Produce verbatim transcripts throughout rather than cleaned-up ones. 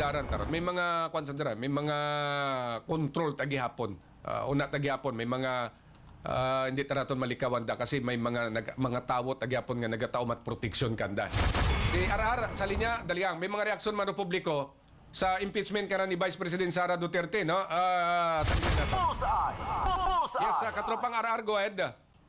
kasadaran taron. May mga kwan sandara, may mga control tagihapon. Uh, una tagihapon may mga uh, hindi taraton malikawan da kasi may mga nag, mga tawo tagihapon nga nagataom at protection kanda. Si R R sa linya daliang may mga reaksyon man ng publiko sa impeachment kana ni Vice President Sara Duterte, no? Uh, sa linya nato. Bullseye! Bullseye! Yes, uh, katropang R R, go ahead.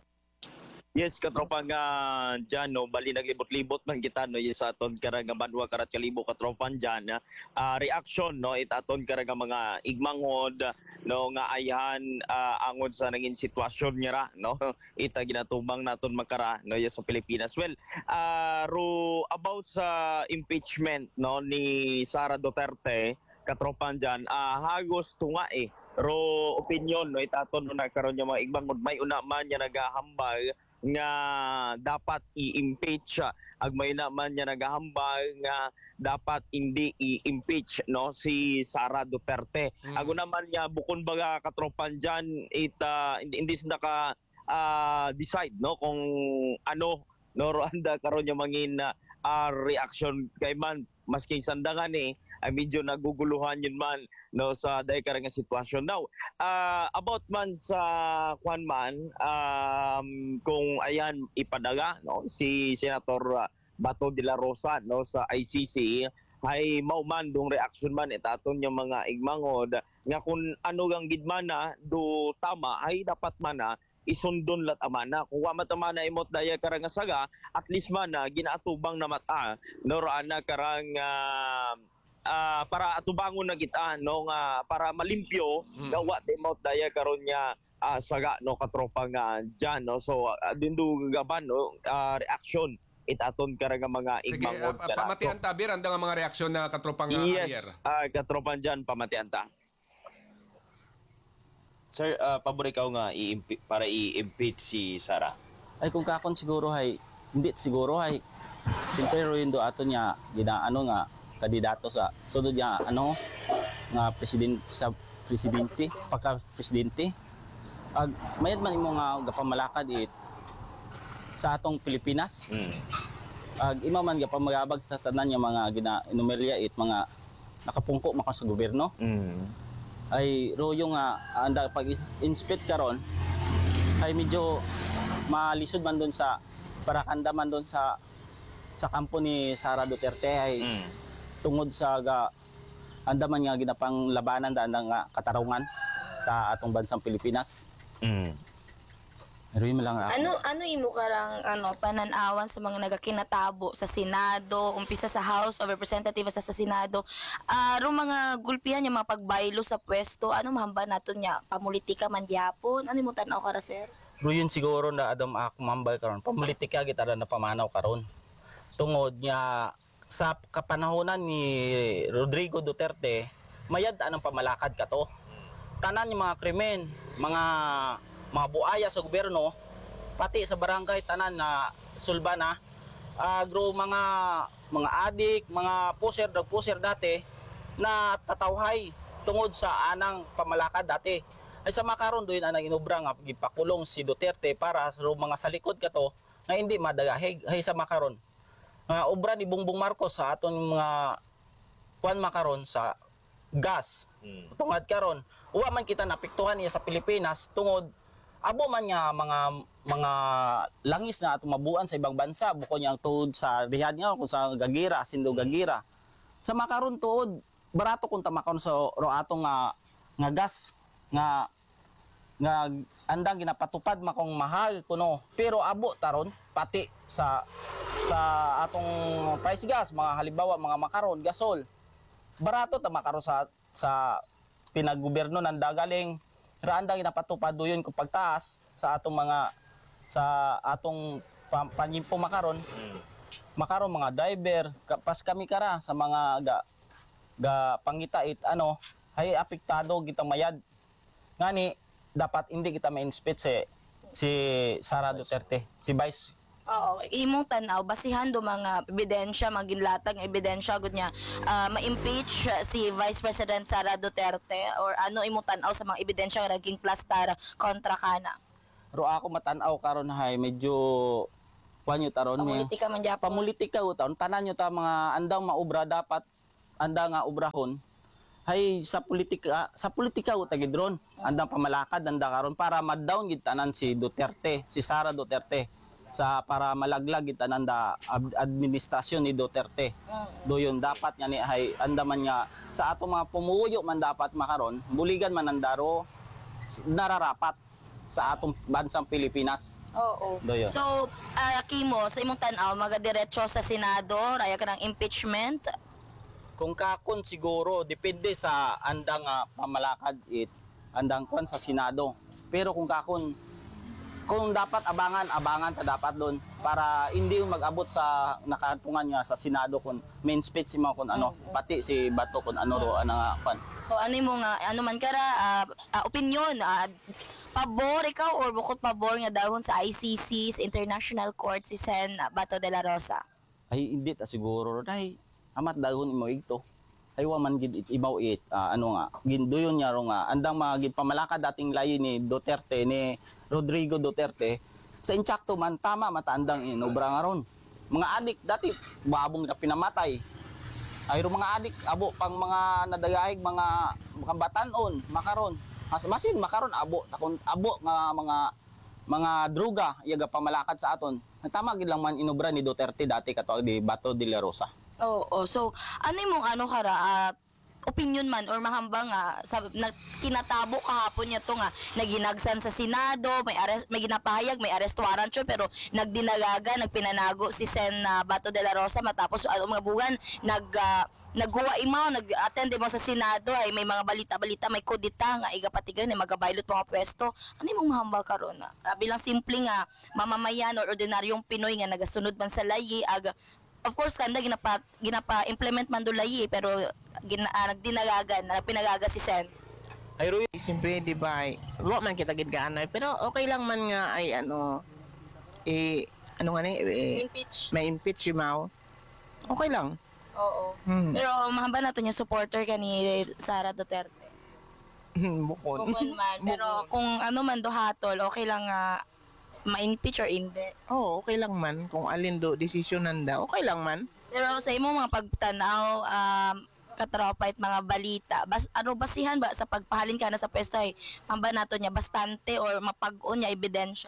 Yes, katropang uh, dyan, no, bali naglibot-libot man kita, no, yes, aton karang banwa karat kalibo katropan dyan, uh, reaction, no, itaton karang mga igmangod, no, nga ayhan uh, angod sa naging sitwasyon niya ra, no, ita ginatubang naton makara, no, yes, sa Pilipinas. Well, uh, ro, about sa impeachment, no, ni Sara Duterte, katropan dyan, uh, hagos tunga eh, ro opinion, no, itaton no, nagkaroon yung mga igmangod, may una man niya nagahambal, nga dapat i-impeach, agmay naman niya naghahambal nga dapat hindi i-impeach, no, si Sara Duterte. Mm. Ako naman niya bukod baga katropan diyan it uh, hindi, hindi sila ka uh, decide, no, kung ano, no, Rwanda karon yung mangin uh, reaction kay man maski sandangan eh ay medyo naguguluhan yun man, no, sa dahil karang sitwasyon daw. Uh, about man sa kwan man, um, kung ayan ipadaga, no, si Senator uh, Bato de la Rosa, no, sa I C C ay mauman dong reaction man itaton yung mga igmangod nga kung ano gang gidmana do tama ay dapat mana isundon lat amana. Kung wa matamana imot daya karang saga, at least man na ginaatubang na mata, no, raana karang uh, uh, para atubangon na kita, no, nga para malimpyo, hmm. gawa imot daya karon nya uh, saga, no, katropa nga dyan, no. So uh, dindu gaban, no, uh, reaction itaton karang mga igmangod. Sige, uh, pamatian ta bir ang mga reaksyon na katropang uh, yes, Arier. uh, katropan dyan pamatian ta. Sir, uh, pabor ikaw nga i para i-impeach si Sara? Ay kung kakon siguro hay hindi siguro hay siyempre rin do ato niya gina ano nga kandidato sa sunod niya ano nga presidente sa presidente pagka presidente ag mayad man imo nga gapamalakad it sa atong Pilipinas. Mm. Ag ima man gapamagabag sa tanan niya mga gina enumerya it mga nakapungko maka sa gobyerno. Mm. Ay royo nga anda pag inspect karon ay medyo malisod man doon sa parakanda man doon sa sa kampo ni Sara Duterte ay mm. tungod sa ga anda man nga ginapang labanan da nga katarungan sa atong bansang Pilipinas. Mm. Royo lang ako. Ano ano imo karang ano pananawan sa mga nagakinatabo sa Senado, umpisa sa House of Representatives sa, sa Senado, aro uh, mga gulpihan yung mga pagbaylo sa pwesto, ano mahamba naton nya pamulitika man gyapon, ano mo tan-aw kara sir? Pero yun siguro na adam ako mambay karon, pamulitika kita na pamanaw karon. Tungod nya sa kapanahonan ni Rodrigo Duterte, mayad anang pamalakad kato. Tanan yung mga krimen, mga mga buaya sa gobyerno, pati sa barangay tanan na sulba na, agro mga mga adik, mga puser, drug puser dati na tatawhay tungod sa anang pamalakad dati. Ay sa makaron doon anang inubra nga gipakulong si Duterte para sa mga salikod kato nga hindi madagahig hay sa makaron. Nga obra ni Bongbong Marcos sa aton mga kuan makaron sa gas. Hmm. Tungod karon, uwa man kita napiktuhan niya sa Pilipinas tungod abo man nga mga mga langis na atong mabuan sa ibang bansa buko niyang tuod sa rihad nga kung sa gagira sindo gagira sa makaron tuod barato kun ta makaron sa ro atong nga nga gas nga nga andang ginapatupad makong mahal kuno pero abo taron pati sa sa atong price gas mga halimbawa mga makaron gasol barato ta makaron sa sa pinaggobyerno ng dagaling raanda ginapatupad doyon kung pagtaas sa atong mga sa atong panyimpo makaron mm. makaron mga driver pas kami kara sa mga ga, ga pangitait ano ay apektado gitang mayad ngani dapat hindi kita ma-inspect si si Sara Duterte si Vice. Oo, imong tanaw basihan do mga ebidensya, maginlatag nga ebidensya gud niya uh, ma-impeach si Vice President Sara Duterte or ano imong tanaw sa mga ebidensya nga naging plastar kontra kana? Ro ako matanaw karon hay medyo panyo taron pamulitika man gyapon. Pamulitika utaon tanan nyo ta mga andang maobra dapat anda nga obrahon hay sa politika sa politika o tagidron andang pamalakad anda karon para ma-down gid tanan si Duterte, si Sara Duterte sa para malaglag gid tanan da ad- administrasyon ni Duterte. Do yun dapat nga ni hay anda man nga sa ato mga pumuyo man dapat makaron buligan man andaro nararapat sa atong bansang Pilipinas. Oo. Do yun. So, uh, Kimo, sa imong tan-aw, magadiretso sa Senado, raya ka ng impeachment. Kung kakon siguro depende sa andang nga pamalakad it andang kwan sa Senado. Pero kung kakon kung dapat abangan abangan ta dapat doon para hindi yung mag-abot sa nakatungan nga sa Senado kun main speech si mga kun ano pati si Bato kun ano ro ana nga kwan. So, ano mo nga, ano man kara, ah, ah, opinion, ah, pabor ikaw or bukod pabor nga dahon sa I C C, sa International Court, si Sen Bato de la Rosa? Ay hindi ta siguro dai amat dagon imo igto. Ay wa man gid it ibaw it ah, ano nga ginduyon niya ro nga andang mga gid pamalakad dating layo ni Duterte ni Rodrigo Duterte sa insakto man tama mataandang inobra nga ron. Mga adik dati babong na pinamatay. Ay ro mga adik abo pang mga nadagahig mga mga batanon makaron. Mas masin makaron abo takon abo nga mga mga droga yaga pamalakad sa aton. Tama gid lang man inobra ni Duterte dati katawag di Bato de la Rosa. Oo. So, ano yung ano kara, at opinion man or mahambang nga sa na, kinatabo kahapon niya to nga naginagsan sa Senado, may arrest, may ginapahayag, may arrest warrant siya, pero nagdinagaga, nagpinanago si Sen uh, Bato de la Rosa matapos ano mga bugan nag uh, nagguwa imaw, nag-attend mo sa Senado ay may mga balita-balita, may kudita nga igapatigan ni magabaylot mga pwesto. Ano yung mahambal karon na? Uh, bilang simple nga mamamayan or ordinaryong Pinoy nga nagasunod man sa layi ag of course kanda ginapa ginapa implement man do layi pero gina, uh, nagdinagagan na pinagaga si Sen. Ay Ruy, siyempre di ba ay wa man kita gid gaanay pero okay lang man nga ay ano eh ano nga ni eh, Impeach. may impeach si Mao. Okay lang. Oo. Hmm. Pero mahamba nato niya supporter ka ni Sara Duterte. Bukod. Bukod man. Pero kung ano man do hatol, okay lang nga ma-impeach or hindi. Oo, okay lang man kung alin do desisyonan da. Okay lang man. Pero sa imo mga pagtanaw, um, katropa at mga balita, bas ano basihan ba sa pagpahalin ka na sa pwesto ay mamba nato niya bastante or mapag-on niya ebidensya?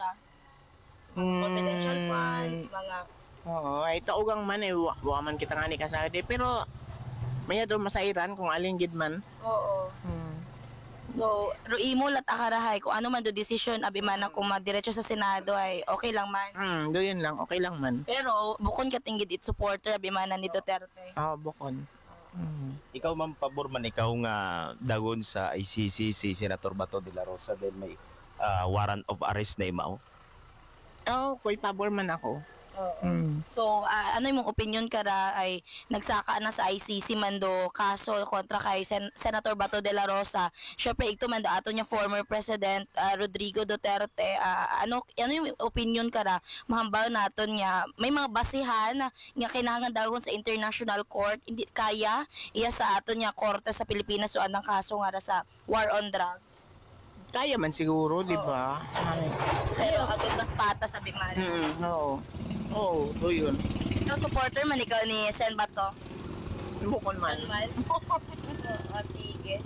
Confidential Mm, funds, mga Oo, ay taugang man eh wa, wa man kita nga ni kasade pero maya do masairan kung alin gid man. oo. Hmm. So, ruimo lat akarahay kung ano man do decision abi man na kung madiretso sa Senado ay okay lang man. Hmm, do yun lang, okay lang man. Pero bukod ka tinggid it supporter abi man na ni Duterte. Ah, bukod. Hmm. Ikaw man pabor man ikaw nga dagon sa I C C si Senator Bato de la Rosa dahil may ah, warrant of arrest na imaw. Oh, koy pabor man ako. Oo. Hmm. So, ah, ano yung opinion ka ra ay nagsaka na sa I C C man do kaso kontra kay Sen- Senator Bato de la Rosa. Syempre ito man do ato niya former President ah, Rodrigo Duterte. Ah, ano ano yung opinion ka ra mahambal naton niya may mga basihan nga kinahanglan dahon sa International Court hindi kaya iya sa ato niya korte sa Pilipinas so anang kaso nga ra sa war on drugs. Kaya man siguro, di ba? Ay. Pero agad mas patas sabi man. Hmm, oo. Oo, do yun. Ikaw supporter man ikaw ni Sen Bato. Bukod man. Man. O sige.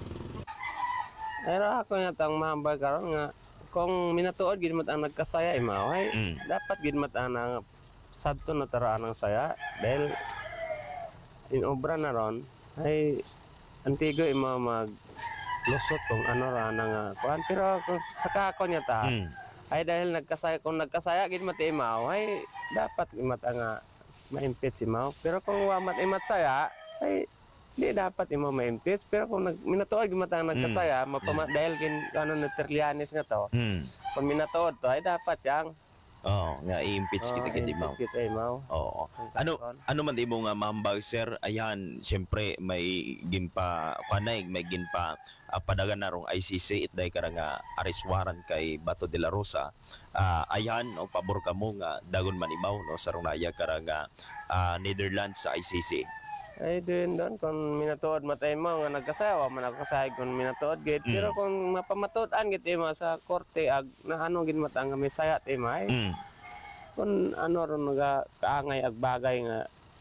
Pero ako nga tang mahambal karon nga kung minatuod gid mat ang nagkasaya imaw ay Mm. dapat gid mat ang sabto na taraan ng saya dahil in obra na ron ay antigo imaw mag lusot kung ano ra na nga kuan pero kung sa kako niya ta Hmm. ay dahil nagkasaya kung nagkasaya gid mat imaw ay dapat mat nga ma-impeach imaw pero kung wa mat imat saya ay di dapat imo ma-impeach pero kung nag minatuod gid mat ang nagkasaya mapama dahil gin ano na Trillanes nga to Hmm. kung minatuod to ay dapat yang Oh, nga i-impeach kita gid imaw. kita imaw Oo. Ang Ano kakon. ano man imo nga mahambag sir, ayan, siyempre may ginpa kanay may ginpa uh, padagan na rong I C C itday kara nga arrest warrant kay Bato de la Rosa. Ah, ayan, no, pabor ka mo nga dagon man imaw no sa rong naya kara nga ah, Netherlands sa I C C. ay din doon kung minatuod matay mo nga nagkasaya wa man nagkasaya kung minatuod gid Mm. pero kung mapamatuod-an gid imo sa korte ag na ano gid mat ang may saya ti may Mm. kung ano ron nga kaangay ag bagay nga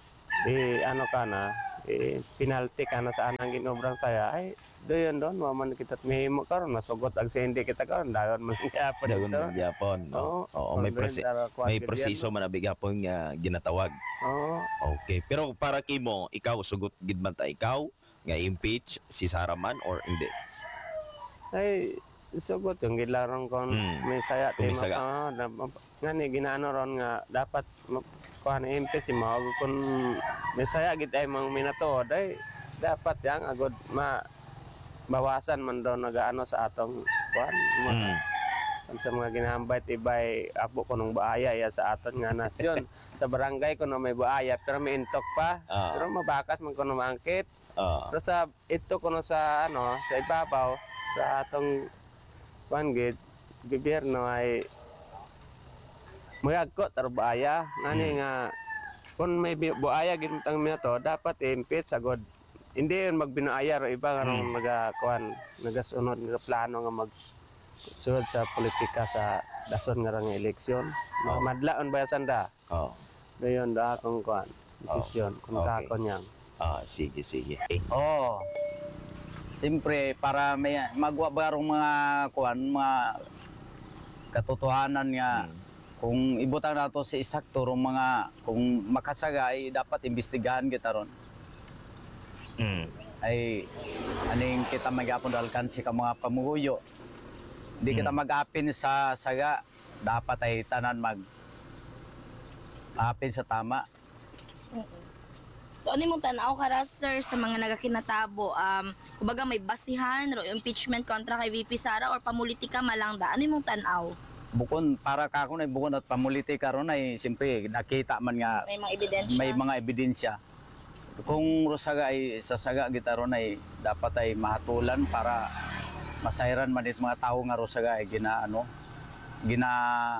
eh, ano ka na, eh, penalty ka na sa anang ginobrang saya, ay, doon doon, maman kita mihimo karon masugot ang sindi kita karon dayon man gyapon Dagon dito. man gyapon. Oo. No? Oo, may, Doon prosi- tara, kuwan may gid yan, proseso man na bigapon nga ginatawag. Oo. Okay. Pero para kimo, ikaw sugot gid man ta ikaw nga impeach si Saraman or hindi? Ay, sugot yung gilarong kon Hmm. may saya Kung may tayo saga. ma- na, ma- nga ni ginaano ron nga dapat ma- kuha na impe si mao kung may saya gid ay mga minatuod ay dapat yang agod ma bawasan man daw nagaano sa atong kuan Mm. Ang sa mga ginahambay ibay apo ko nung baaya ya sa aton nga nasyon sa barangay ko no may baaya pero may intok pa Ah. pero mabakas man ko no maangkit Ah. pero sa ito ko no sa ano sa ibabaw sa atong kuan gid gobyerno ay mayagko tar baaya ngani nga kung may bi- buaya gid tang minato dapat impeach agod hindi yun magbinuaya ro iba nga mm. naga kuan nagasunod nga plano nga mag sunod sa politika sa dason nga nga eleksyon Oh. madlaon ba sanda Oh. dayon da akong kuan desisyon kung Okay. kakon yang Ah, sige, sige. Eh, Oo. Siyempre, para may magwa barong mga kuan, mga katotohanan nga kung ibutang nato sa isakto rong mga kung makasaga ay dapat imbestigahan kita ron. mm. Ay aning kita magyapon alkansi ka mga pamuguyo. Di kita mag-apin sa saga, dapat ay tanan mag apin sa tama. So ano mong tanaw kara sir sa mga nagakinatabo um kumbaga may basihan ro impeachment kontra kay V P Sara or pamulitika malangda. Ano mong tanaw? Bukon para ka ako na bukon at pamuliti karon ay siyempre nakita man nga May mga ebidensya. may mga ebidensya. Kung rusaga ay sasaga gitaron ay dapat ay mahatulan para masayran man it mga tao nga rusaga ay ginaano gina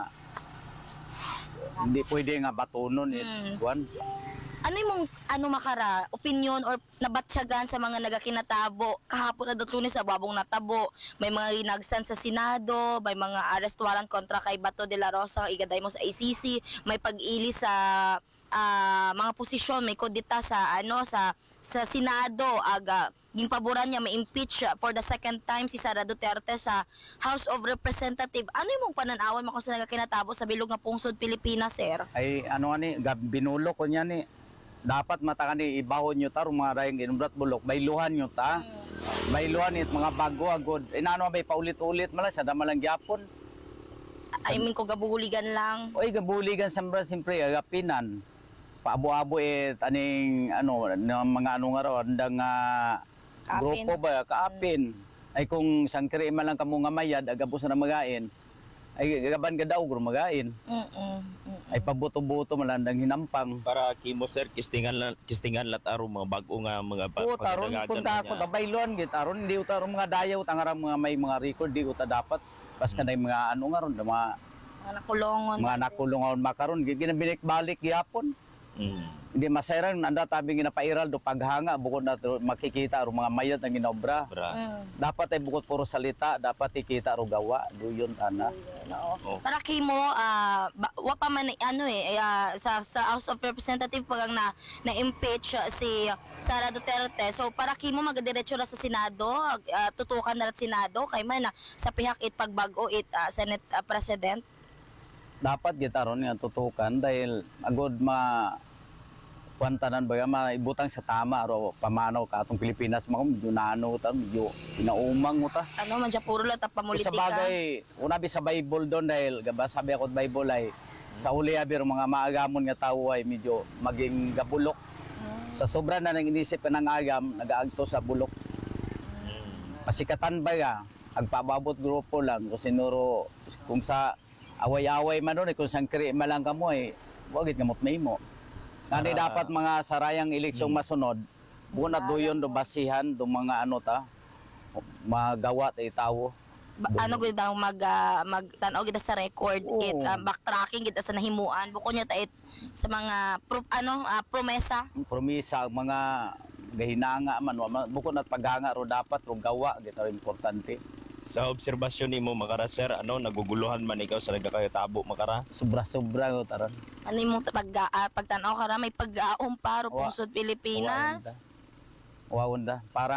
hindi pwede nga batunon it Mm. kuan. Ano mong ano makara opinion or nabatsyagan sa mga nagakinatabo kahapon na dotlunes sa babong natabo may mga ginagsan sa Senado may mga arrest warrant kontra kay Bato de la Rosa igaday mo sa I C C may pag-ili sa ah, mga posisyon may kodita sa ano sa sa Senado aga ging paboran niya may impeach siya for the second time si Sara Duterte sa House of Representative. Ano imong pananawan mo kung sa nagakinatabo sa bilog nga pungsod Pilipinas, sir? Ay ano ani gab binulo ko niya ni dapat mata ni ibahon nyo ta mga rayong ginumbrat bulok bayluhan nyo ta bayluhan it mga bago agod inano bay paulit-ulit man lang sa damalang gyapon. I mean ko gabuligan lang. Oy gabuligan sambra simpre agapinan. Paabo-abo eh aning ano ng mga ano nga raw andang nga Kaapin. grupo ba kaapin. Ay kung sangkri man lang kamo nga mayad agabos na magain. Ay gaban ka daw guro magain. Mm. mm. Ay pabuto-buto man lang andang hinampang. Para kimo sir kistingan la, kistingan lat aro mga bag-o nga mga ba- O taron pagdagagan punta na ako niya. ta baylon gid taron hindi uta ron mga dayaw tangarang mga may mga record di uta dapat pas kanay mga ano nga ron mga Mga nakulongon. mga nakulungon makaron ginabilik balik gyapon. Mm. Hindi masayran anda tabi ginapairal do paghanga bukod na to makikita ro mga mayad na ginobra. Bra. Mm. Dapat ay bukod puro salita, dapat ikita ro gawa, duyon ana. No. Oh. Para kimo ah ba- wa pa man ano eh ah, sa sa House of Representative pag ang na na impeach si Sara Duterte. So para kimo magadiretso ra sa Senado, ag- ah, tutukan na rat Senado kay man na sa pihak it pagbago it ah, Senate ah, President. Dapat gitaron nga tutukan dahil agod ma kwantanan ba maibutang sa tama ro pamanaw ka atong Pilipinas mo medyo nano ta medyo inaumang mo ta. Ano man siya puro lang ta Sa pamulitika. bagay, una bi sa Bible doon dahil gaba sabi ako sa Bible ay sa uli abir mga maagamon nga tawo ay medyo maging gabulok. Sa sobra na nang inisip ka ng agam, nagaagto sa bulok. Pasikatan ba ga, agpababot grupo lang kung sinuro kung sa away-away man doon, eh, kung sangkri malang ka mo ay wagit gamot na imo. Ngani dapat mga sarayang eleksyong masunod, buon at duyon do basihan do mga ano ta, magawa tay tawo. Ba- ano gud daw mag ah, magtanaw gid sa record Oo. it ah, backtracking gid sa nahimuan buko niya ta it sa mga pro, ano ah, promesa. Promisa mga gahinanga man wa man- bukod at paghanga ro dapat ro gawa gito importante. Sa obserbasyon nimo makara sir, ano naguguluhan man ikaw sa nagkakatabo makara? Sobra-sobra ko taron. Ano yung pag pagtanaw ka ra may pag-aong paro Wa- pungsod Pilipinas. Wawon da. Para